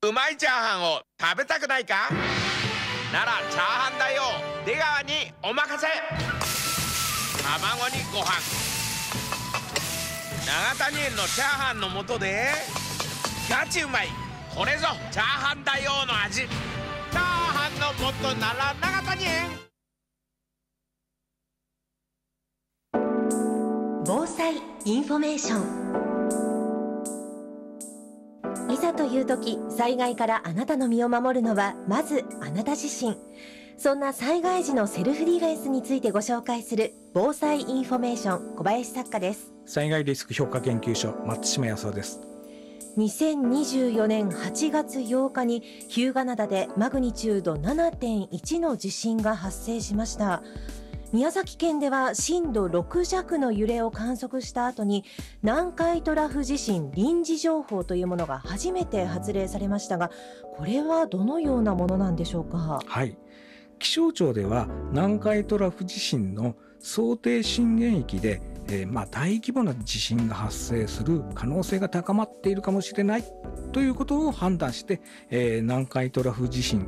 うまいチャーハンを食べたくないか？ならチャーハンだよ。出川にお任せ。卵にご飯、永谷園のチャーハンの素でガチうまい。これぞチャーハンだよの味。チャーハンの素なら永谷園。 防災インフォメーション。いざという時、災害からあなたの身を守るのはまずあなた自身。そんな災害時のセルフディフェンスについてご紹介する防災インフォメーション、小林作家です。 災害リスク評価研究所、松島康夫です。 2024年8月8日に日向灘でマグニチュード 7.1 の地震が発生しました。宮崎県では震度6弱の揺れを観測した後に南海トラフ地震臨時情報というものが初めて発令されましたが、これはどのようなものなんでしょうか？ はい、気象庁では南海トラフ地震の想定震源域で、大規模な地震が発生する可能性が高まっているかもしれないということを判断して、南海トラフ地震